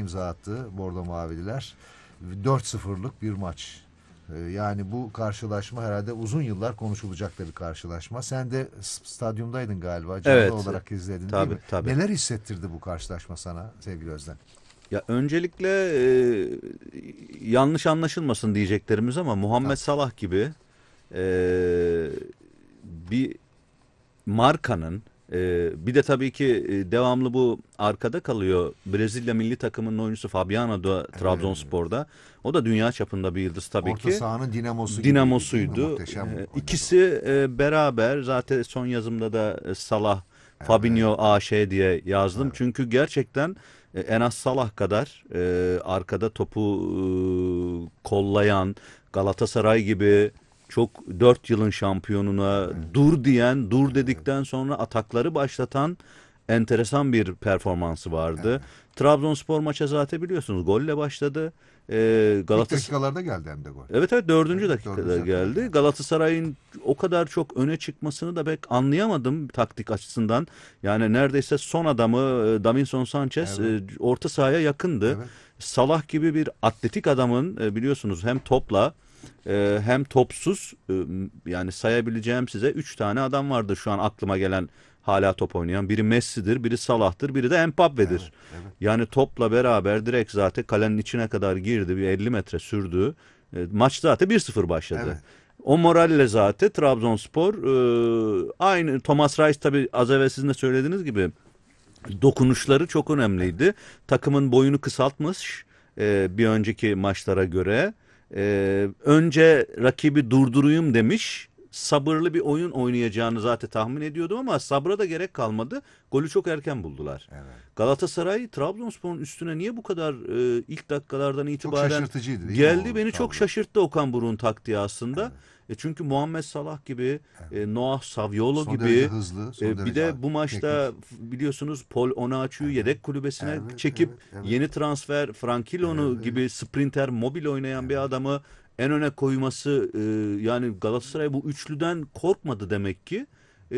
imza attı Bordo Mavililer. 4-0'lık bir maç. Yani bu karşılaşma herhalde uzun yıllar konuşulacak da bir karşılaşma. Sen de stadyumdaydın galiba. Canlı Evet. olarak izledin Tabii, değil mi? tabii. Neler hissettirdi bu karşılaşma sana sevgili Özden? Ya öncelikle yanlış anlaşılmasın diyeceklerimiz ama Muhammed Tabii. Salah gibi e, bir markanın bir de tabii ki devamlı bu arkada kalıyor. Brezilya milli takımının oyuncusu Fabiano da Trabzonspor'da. O da dünya çapında bir yıldız tabii Orta ki. sahanın dinamosu gibiydi, değil mi? Dinamosuydu. Muhteşem oynadı. İkisi beraber zaten son yazımda da Salah, Fabinho AŞ diye yazdım. Çünkü gerçekten en az Salah kadar arkada topu kollayan, Galatasaray gibi çok 4 yılın şampiyonuna dur diyen, dur dedikten sonra atakları başlatan enteresan bir performansı vardı. Trabzonspor maça zaten biliyorsunuz golle başladı. İlk dakikalarda geldi hem de gol. Evet, 4. Evet, dakikada 4. dakikada geldi. geldi. Galatasaray'ın o kadar çok öne çıkmasını da pek anlayamadım taktik açısından. Yani neredeyse son adamı Davinson Sanchez orta sahaya yakındı. Evet. Salah gibi bir atletik adamın biliyorsunuz hem topla hem topsuz yani sayabileceğim size 3 tane adam vardır şu an aklıma gelen hala top oynayan. Biri Messi'dir, biri Salah'tır, biri de Mbappe'dir. Evet. Yani topla beraber direkt zaten kalenin içine kadar girdi. Bir 50 metre sürdü. Maç zaten 1-0 başladı. Evet. O moralle zaten Trabzonspor aynı Thomas Reis tabii az evvel sizin de söylediğiniz gibi dokunuşları çok önemliydi. Takımın boyunu kısaltmış bir önceki maçlara göre. Önce rakibi durdurayım demiş. Sabırlı bir oyun oynayacağını zaten tahmin ediyordum ama sabra da gerek kalmadı. Golü çok erken buldular. Evet. Galatasaray Trabzonspor'un üstüne niye bu kadar ilk dakikalardan itibaren şaşırtıcıydı değil mi geldi? o Beni çok tablo? şaşırttı Okan Buruk'un taktiği aslında. Çünkü Muhammed Salah gibi, Noah Saviolo Son gibi derece hızlı, son bir derece de bu maçta teknik. biliyorsunuz Paul Onuachu'yu yedek kulübesine Evet, çekip evet. yeni transfer Frankilon'u gibi sprinter mobil oynayan bir adamı en öne koyması yani Galatasaray bu üçlüden korkmadı demek ki.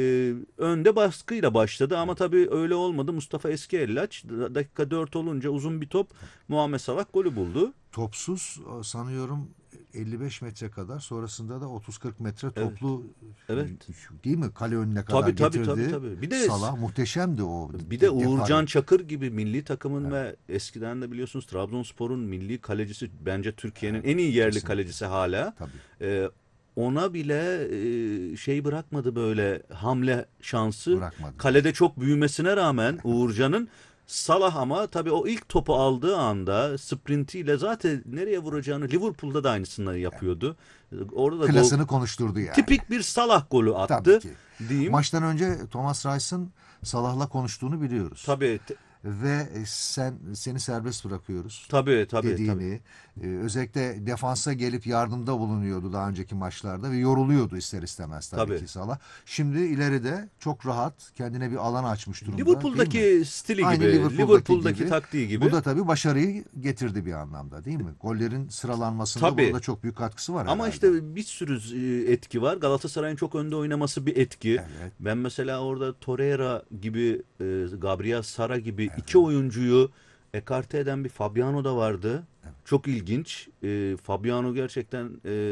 Önde baskıyla başladı ama tabii öyle olmadı. Mustafa Eskiellaç dakika 4 olunca uzun bir top Muhammed Salah golü buldu. Topsuz sanıyorum 55 metre kadar, sonrasında da 30-40 metre Evet. toplu Evet. değil mi? Kale önüne kadar getirdi. Tabii. Bir de Salah muhteşemdi o. Uğurcan Çakır gibi milli takımın ve eskiden de biliyorsunuz Trabzonspor'un milli kalecisi bence Türkiye'nin en iyi yerli kalecisi hala. Tabii. Ona bile şey bırakmadı böyle hamle şansı. Bırakmadı. Kalede çok büyümesine rağmen Uğurcan'ın Salah ama tabii o ilk topu aldığı anda sprintiyle zaten nereye vuracağını Liverpool'da da aynısını yapıyordu. Orada da Klasını konuşturdu yani. tipik bir Salah golü attı. Tabii ki. Diyeyim. Maçtan önce Thomas Reis'in Salah'la konuştuğunu biliyoruz. Tabii. Ve seni serbest bırakıyoruz. Tabii. Dediğini, özellikle defansa gelip yardımda bulunuyordu daha önceki maçlarda ve yoruluyordu ister istemez tabii ki Salah. Şimdi ileride çok rahat kendine bir alan açmış durumda. Liverpool'daki stili Aynı gibi, Liverpool'daki gibi. taktiği gibi. Bu da tabii başarıyı getirdi bir anlamda değil mi? Gollerin sıralanmasında burada çok büyük katkısı var ama herhalde. işte bir sürü etki var. Galatasaray'ın çok önde oynaması bir etki. Evet. Ben mesela orada Torreira gibi, Gabriel Sara gibi iki oyuncuyu ekarte eden bir Fabiano da vardı. Çok ilginç. Fabiano gerçekten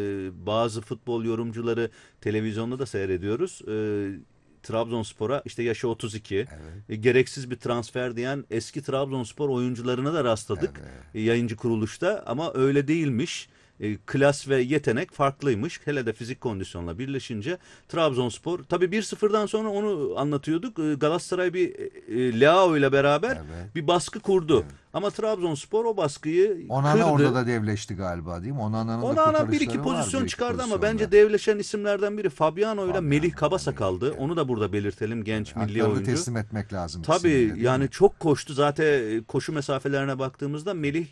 bazı futbol yorumcuları televizyonda da seyrediyoruz. Trabzonspor'a işte yaşı 32 gereksiz bir transfer diyen eski Trabzonspor oyuncularına da rastladık yayıncı kuruluşta ama öyle değilmiş. Klas ve yetenek farklıymış. Hele de fizik kondisyonla birleşince Trabzonspor tabii 1-0'dan sonra onu anlatıyorduk. Galatasaray bir Leao ile beraber bir baskı kurdu. Ama Trabzonspor o baskıyı Onana kırdı. orada da devleşti galiba değil mi? Onana bir iki pozisyon çıkardı ama bence devleşen isimlerden biri Fabiano ile Melih Kabasakal'dı. Onu da burada belirtelim, genç milli oyuncu. teslim etmek lazım. Tabii yani çok koştu. Zaten koşu mesafelerine baktığımızda Melih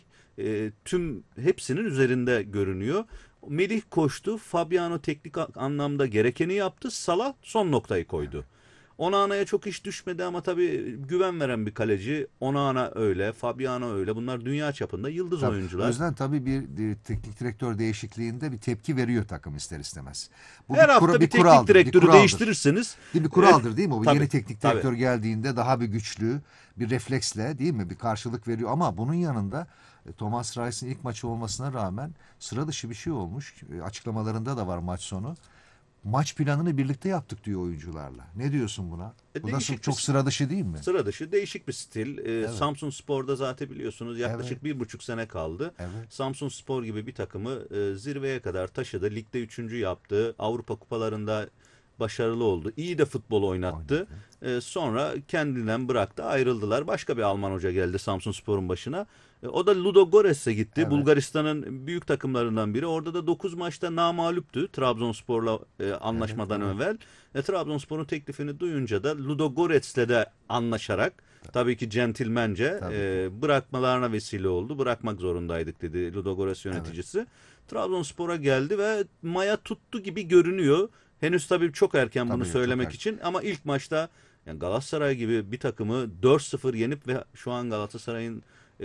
tüm hepsinin üzerinde görünüyor. Melih koştu. Fabiano teknik anlamda gerekeni yaptı. Salah son noktayı koydu. Onana'ya çok iş düşmedi ama tabii güven veren bir kaleci. Onana öyle, Fabiano öyle. Bunlar dünya çapında yıldız Tabii. O oyuncular. yüzden tabii bir teknik direktör değişikliğinde bir tepki veriyor takım ister istemez. Bu Her hafta bir teknik direktörü değiştirirseniz. Değil mi? Kuraldır değil mi? Bu Tabii, yeni teknik tabii. direktör geldiğinde daha bir güçlü bir refleksle değil mi? Bir karşılık veriyor ama bunun yanında Thomas Reis'in ilk maçı olmasına rağmen sıra dışı bir şey olmuş. Açıklamalarında da var maç sonu. Maç planını birlikte yaptık diyor oyuncularla. Ne diyorsun buna? Bu nasıl Değişik çok bir sıra dışı değil mi? sıra dışı değişik bir stil. Samsunspor'da zaten biliyorsunuz yaklaşık Evet. 1,5 sene kaldı. Evet. Samsunspor gibi bir takımı zirveye kadar taşıdı. Ligde 3. yaptı. Avrupa kupalarında başarılı oldu. İyi de futbol oynattı. Sonra kendinden bıraktı, ayrıldılar. Başka bir Alman hoca geldi Samsunspor'un başına. O da Ludogorets'e gitti. Evet. Bulgaristan'ın büyük takımlarından biri. Orada da 9 maçta namağluptü Trabzonspor'la anlaşmadan Evet, evvel. Trabzonspor'un teklifini duyunca da Ludogorets'le de anlaşarak tabii ki centilmence bırakmalarına vesile oldu. Bırakmak zorundaydık dedi Ludogorets yöneticisi. Trabzonspor'a geldi ve maya tuttu gibi görünüyor. Henüz tabii çok erken bunu Tabii, söylemek çok için ama ilk maçta yani Galatasaray gibi bir takımı 4-0 yenip ve şu an Galatasaray'ın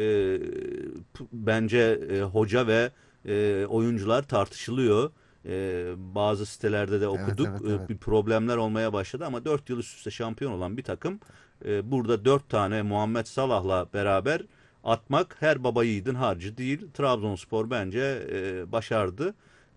bence hoca ve oyuncular tartışılıyor. Bazı sitelerde de okuduk. evet. Bir problemler olmaya başladı ama 4 yıl üst üste şampiyon olan bir takım burada 4 tane Muhammed Salah'la beraber atmak her baba yiğidin harcı değil. Trabzonspor bence başardı.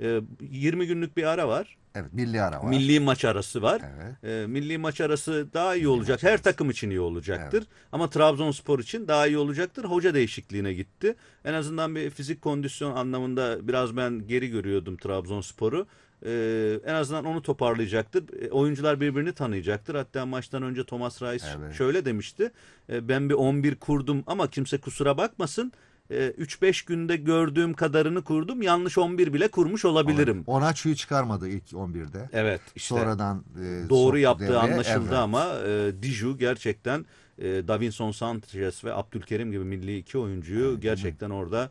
20 günlük bir ara var. Evet, milli ara var. Milli maç arası var. Evet. Milli maç arası daha iyi olacak. Her takım için iyi olacaktır. Evet. Ama Trabzonspor için daha iyi olacaktır. Hoca değişikliğine gitti. En azından bir fizik kondisyon anlamında biraz ben geri görüyordum Trabzonspor'u. En azından onu toparlayacaktır. Oyuncular birbirini tanıyacaktır. Hatta maçtan önce Thomas Reis şöyle demişti. Ben bir 11 kurdum ama kimse kusura bakmasın. 3-5 günde gördüğüm kadarını kurdum. Yanlış 11 bile kurmuş olabilirim. Onaçu'yu çıkarmadı ilk 11'de. Evet, işte Sonradan doğru soktu yaptığı devreye. anlaşıldı Evet. ama Diju gerçekten Davinson Sanchez ve Abdülkerim gibi milli iki oyuncuyu gerçekten orada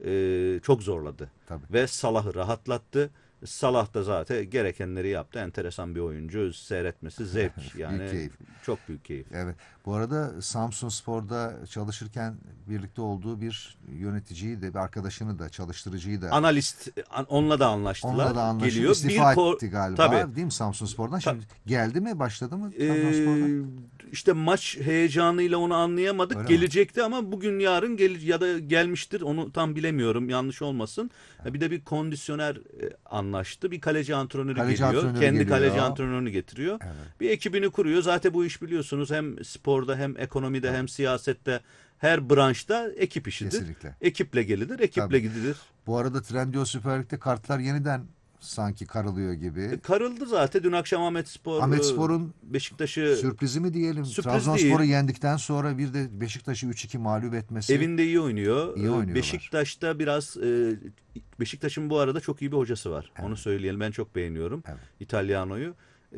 çok zorladı. Tabii. Ve Salah'ı rahatlattı. Salah da zaten gerekenleri yaptı. Enteresan bir oyuncu. Seyretmesi zevk. Yani Büyük keyif. çok büyük keyif. Evet. Bu arada Samsunspor'da çalışırken birlikte olduğu bir yöneticiyi de bir arkadaşını da çalıştırıcıyı da Analist onunla da anlaştılar. onunla da anlaşıp Geliyor. istifa etti galiba. Tabii. Değil mi Samsunspor'dan? Şimdi geldi mi? Başladı mı Ee, Samsunspor'dan? işte maç heyecanıyla onu anlayamadık. Öyle Gelecekti ama bugün yarın ya da gelmiştir. Onu tam bilemiyorum. Yanlış olmasın. Bir de bir kondisyoner anlaştı. Bir kaleci antrenörü geliyor. Kendi kaleci antrenörünü getiriyor. Evet. Bir ekibini kuruyor. Zaten bu iş biliyorsunuz hem sporda hem ekonomide hem siyasette her branşta ekip işidir. Kesinlikle. Ekiple gelinir, ekiple gidilir. Bu arada Trendyol Süper Lig'de kartlar yeniden sanki karılıyor gibi. Karıldı zaten. Dün akşam Ahmetspor'un Beşiktaş'ı sürprizi mi diyelim? Sürpriz Trabzonspor'u değil. yendikten sonra bir de Beşiktaş'ı 3-2 mağlup etmesi. Evinde iyi oynuyor. İyi oynuyorlar. Beşiktaş'ta biraz Beşiktaş'ın bu arada çok iyi bir hocası var. Evet. Onu söyleyelim. Ben çok beğeniyorum. Evet. İtalyano'yu.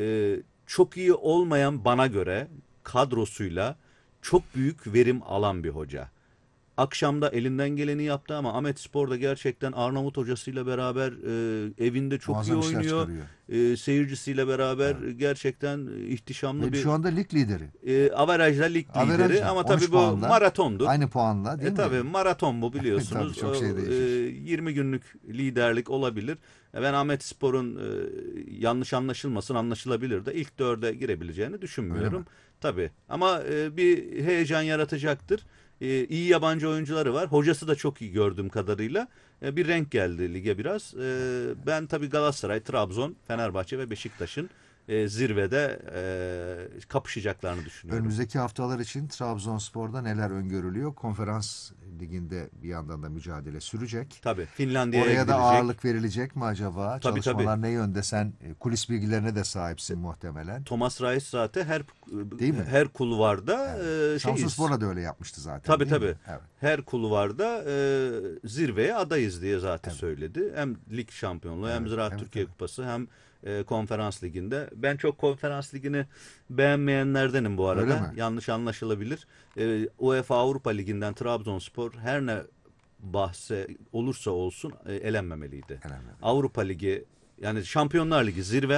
Çok iyi olmayan bana göre kadrosuyla çok büyük verim alan bir hoca. Akşamda elinden geleni yaptı ama Ahmetspor'da gerçekten Arnavut hocasıyla beraber evinde çok Muazzam iyi işler oynuyor. çıkarıyor. Seyircisiyle beraber gerçekten ihtişamlı Ve şu anda lig lideri. averajla lig lideri Averajla, ama 13 tabii bu puanla, maratondur. Aynı puanla değil mi? Tabii maraton bu biliyorsunuz. Tabii çok şey değişir. 20 günlük liderlik olabilir. Ben Ahmetspor'un yanlış anlaşılmasın anlaşılabilir de ilk 4'e girebileceğini düşünmüyorum. Tabii ama bir heyecan yaratacaktır. İyi yabancı oyuncuları var. Hocası da çok iyi gördüğüm kadarıyla. Bir renk geldi lige biraz. Ben tabii Galatasaray, Trabzon, Fenerbahçe ve Beşiktaş'ın zirvede kapışacaklarını düşünüyorum. Önümüzdeki haftalar için Trabzonspor'da neler öngörülüyor? Konferans liginde bir yandan da mücadele sürecek. Tabii Finlandiya'ya Oraya da gidilecek. ağırlık verilecek mi acaba? Tabii, Çalışmalar ne yönde? Sen kulis bilgilerine de sahipsin muhtemelen. Thomas Reis zaten Değil mi? her kulvarda Samsunspor'la da öyle yapmıştı zaten. Tabii değil tabii. mi? Evet. Her kulvarda zirveye adayız diye zaten söyledi. Hem lig şampiyonluğu hem Ziraat Türkiye Kupası hem konferans liginde. Ben çok konferans ligini beğenmeyenlerdenim bu Öyle arada. mi? Yanlış anlaşılabilir. UEFA Avrupa Ligi'nden Trabzonspor her ne bahse olursa olsun elenmemeliydi. Elenmemeli. Avrupa Ligi yani Şampiyonlar Ligi zirve.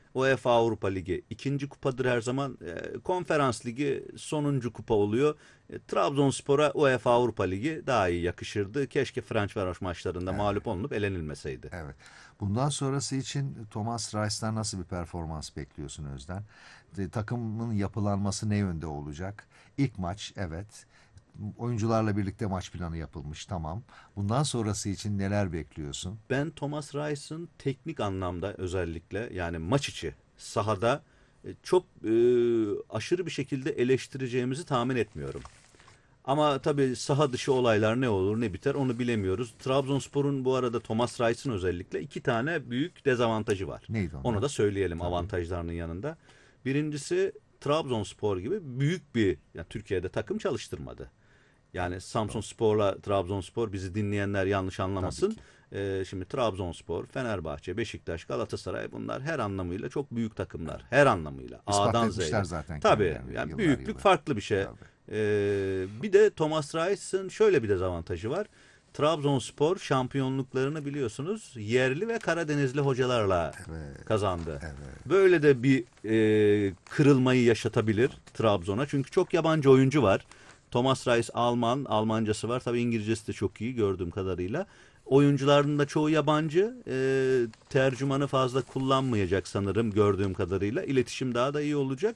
UEFA Avrupa Ligi ikinci kupadır her zaman. Konferans Ligi sonuncu kupa oluyor. Trabzonspor'a UEFA Avrupa Ligi daha iyi yakışırdı. Keşke Ferencvaros maçlarında mağlup olunup elenilmeseydi. Evet. Bundan sonrası için Thomas Reis'ten nasıl bir performans bekliyorsun Özden? Takımın yapılanması ne yönde olacak? İlk maç, evet. Oyuncularla birlikte maç planı yapılmış, tamam. Bundan sonrası için neler bekliyorsun? Ben Thomas Reis'in teknik anlamda özellikle yani maç içi sahada çok aşırı bir şekilde eleştireceğimizi tahmin etmiyorum. Ama tabii saha dışı olaylar ne olur ne biter onu bilemiyoruz. Trabzonspor'un bu arada Thomas Reis'in özellikle 2 tane büyük dezavantajı var. Neydi onlar? Onu da söyleyelim avantajlarının yanında. Birincisi Trabzonspor gibi büyük bir yani Türkiye'de takım çalıştırmadı. Yani Samsunspor'la Trabzonspor bizi dinleyenler yanlış anlamasın. Şimdi Trabzonspor, Fenerbahçe, Beşiktaş, Galatasaray bunlar her anlamıyla çok büyük takımlar. Her anlamıyla. İspat A'dan etmişler Z'ye. zaten Tabii kendilerini, yani yıllar büyüklük yıllar. farklı bir şey. Tabii. Bir de Thomas Reis'in şöyle bir dezavantajı var. Trabzonspor şampiyonluklarını biliyorsunuz yerli ve Karadenizli hocalarla kazandı. Evet. Böyle de bir kırılmayı yaşatabilir Trabzon'a. Çünkü çok yabancı oyuncu var. Thomas Reis Alman, Almancası var. Tabii İngilizcesi de çok iyi gördüğüm kadarıyla. Oyuncuların da çoğu yabancı. Tercümanı fazla kullanmayacak sanırım gördüğüm kadarıyla. İletişim daha da iyi olacak.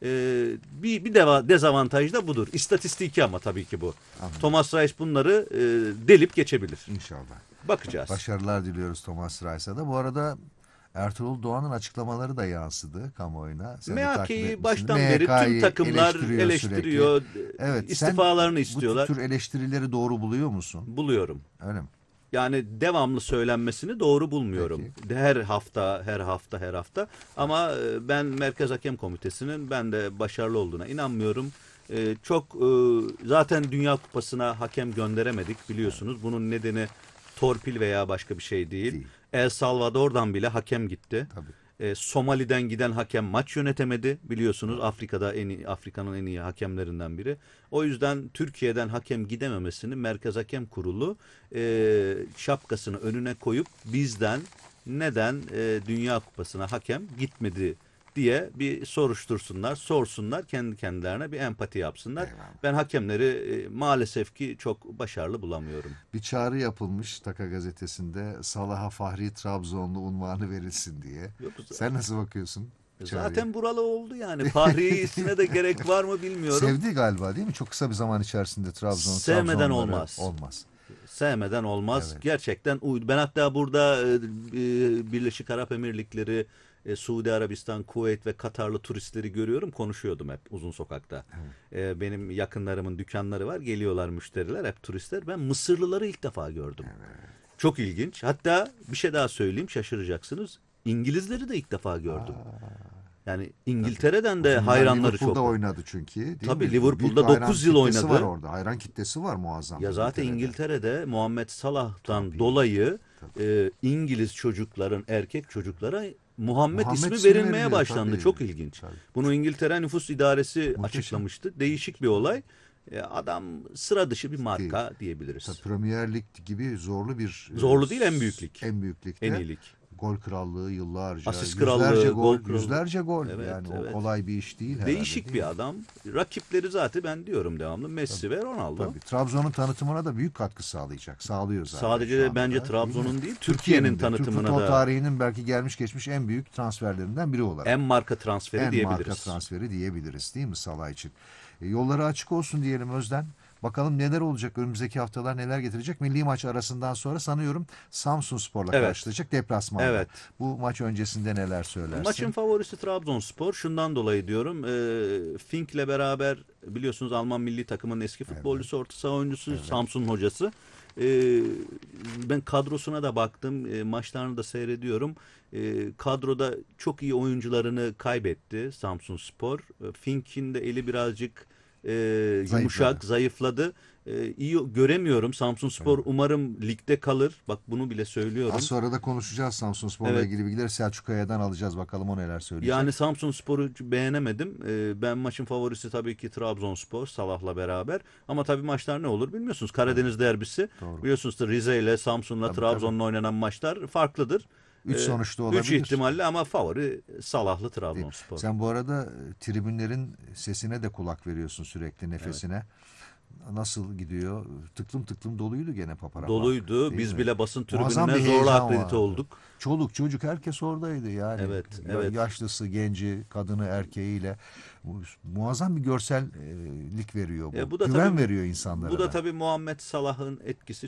Bir dezavantaj da budur. İstatistiki ama tabii ki bu. Anladım. Thomas Reis bunları delip geçebilir. İnşallah. Bakacağız. Başarılar diliyoruz Thomas Reis'a da. Bu arada Ertuğrul Doğan'ın açıklamaları da yansıdı kamuoyuna. Sen de takip MHK'yi etmişsin. baştan beri tüm MHK'yi takımlar eleştiriyor. Evet, istifalarını sen istiyorlar. bu tür eleştirileri doğru buluyor musun? Buluyorum. Öyle mi? Yani devamlı söylenmesini doğru bulmuyorum. Her hafta. Ama ben Merkez Hakem Komitesi'nin ben de başarılı olduğuna inanmıyorum. Zaten Dünya Kupası'na hakem gönderemedik biliyorsunuz. Bunun nedeni torpil veya başka bir şey değil. El Salvador'dan bile hakem gitti. Tabii. Somali'den giden hakem maç yönetemedi biliyorsunuz. Afrika'nın en iyi hakemlerinden biri. O yüzden Türkiye'den hakem gidememesini Merkez Hakem Kurulu şapkasını önüne koyup bizden neden Dünya Kupası'na hakem gitmedi diye bir sorsunlar kendi kendilerine bir empati yapsınlar. Eyvallah. Ben hakemleri maalesef ki çok başarılı bulamıyorum. Bir çağrı yapılmış Taka gazetesinde Salah'a Fahri Trabzonlu unvanı verilsin diye. Yok, Sen nasıl bakıyorsun? çağrıya? zaten buralı oldu yani. Fahri ismine de gerek var mı bilmiyorum. Sevdi galiba değil mi? Çok kısa bir zaman içerisinde Sevmeden Trabzonları olmaz. Olmaz. Sevmeden olmaz. Evet. Gerçekten uydu. Ben hatta burada Birleşik Arap Emirlikleri, Suudi Arabistan, Kuveyt ve Katarlı turistleri görüyorum. Konuşuyordum hep uzun sokakta. Benim yakınlarımın dükkanları var. Geliyorlar müşteriler hep turistler. Ben Mısırlıları ilk defa gördüm. Çok ilginç. Hatta bir şey daha söyleyeyim şaşıracaksınız. İngilizleri de ilk defa gördüm. Yani İngiltere'den de hayranları çok. Liverpool'da oynadı çünkü. Değil Tabii, mi? Liverpool'da Büyük 9 yıl hayran kitlesi oynadı. var orada. Hayran kitlesi var muazzam. Ya zaten İngiltere'de Muhammed Salah'tan Tabii. dolayı İngiliz çocukların, erkek çocuklara Muhammed ismi ismi verilmeye veriliyor, başlandı. tabii. Çok ilginç. Tabii. Bunu İngiltere Nüfus İdaresi Muhteşem. açıklamıştı. Değişik bir olay. Adam sıra dışı bir marka diyebiliriz. Tabii Premier Lig gibi zorlu bir... Zorlu değil, en büyük lig. En büyük ligde. En iyi lig. Gol krallığı yıllarca. Asist yüzlerce krallığı, gol. gol krallığı. Yüzlerce gol. Evet, yani evet. o kolay bir iş değil herhalde. Değişik değil bir mi? adam. Rakipleri zaten ben diyorum devamlı Messi ve Ronaldo. Tabii. Trabzon'un tanıtımına da büyük katkı sağlayacak. Sağlıyor zaten. Sadece şu de anda bence da, Trabzon'un mi? değil, Türkiye'nin Türk tanıtımına futbol da tarihinin belki gelmiş geçmiş en büyük transferlerinden biri olarak. en marka transferi En diyebiliriz. marka transferi diyebiliriz değil mi Salah için? Yolları açık olsun diyelim Özden. Bakalım neler olacak önümüzdeki haftalar neler getirecek. Milli maç arasından sonra sanıyorum Samsunspor'la Evet. karşılaşacak deplasmanda. Evet. Bu maç öncesinde neler söylersin? Maçın favorisi Trabzonspor. Şundan dolayı diyorum. Fink'le beraber biliyorsunuz Alman milli takımının eski futbolcusu, orta saha oyuncusu, Samsun hocası. Ben kadrosuna da baktım. Maçlarını da seyrediyorum. Kadroda çok iyi oyuncularını kaybetti Samsunspor. Fink'in de eli birazcık yumuşak, zayıfladı. İyi göremiyorum. Samsunspor umarım ligde kalır. Bak bunu bile söylüyorum. Az sonra da konuşacağız Samsunspor'la Evet. ilgili bilgileri. Selçuk Kaya'dan alacağız bakalım o neler söyleyecek. Yani Samsunspor'u beğenemedim. Ben maçın favorisi tabii ki Trabzonspor Salah'la beraber. Ama tabii maçlar ne olur bilmiyorsunuz. Karadeniz derbisi. Doğru. Biliyorsunuz da Rize ile Samsun'la Tabii, Trabzon'la oynanan maçlar farklıdır. 3 sonuçta olabilir. 3 ihtimalle ama favori Salahlı Trabzonspor. Sen bu arada tribünlerin sesine de kulak veriyorsun sürekli, nefesine. Nasıl gidiyor? Tıklım tıklım doluydu gene Papara Park. Doluydu. Değil Biz mi? bile basın Muazzam tribününe bir zorla heyecan akredite vardı. olduk. Çoluk çocuk herkes oradaydı yani. Evet, evet. Yaşlısı, genci, kadını, erkeğiyle. Muazzam bir görsellik veriyor bu. Bu da Güven tabii, veriyor insanlara. Bu da tabii Muhammed Salah'ın etkisi